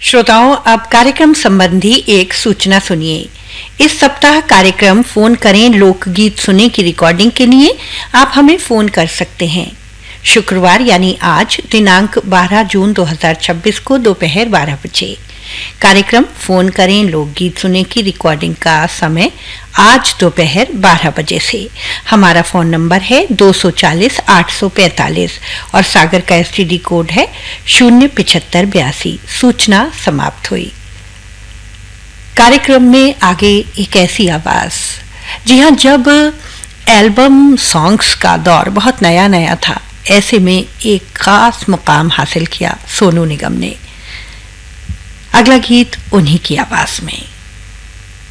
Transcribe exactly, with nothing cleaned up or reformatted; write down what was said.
श्रोताओं, अब कार्यक्रम संबंधी एक सूचना सुनिए। इस सप्ताह कार्यक्रम फोन करें लोकगीत सुने की रिकॉर्डिंग के लिए आप हमें फोन कर सकते हैं। शुक्रवार यानी आज दिनांक बारह जून दो हज़ार छब्बीस को दोपहर बारह बजे। कार्यक्रम फोन करें लोकगीत सुने की रिकॉर्डिंग का समय आज दोपहर बारह बजे से। हमारा फोन नंबर है दो सौ चालीस आठ सौ पैंतालीस और सागर का एसटीडी कोड है शून्य पिछहत्तर बयासी। सूचना समाप्त हुई। कार्यक्रम में आगे एक ऐसी आवाज। जी हाँ, जब एल्बम सॉन्ग्स का दौर बहुत नया नया था, ऐसे में एक खास मुकाम हासिल किया सोनू निगम ने। अगला गीत उन्हीं की आवाज में।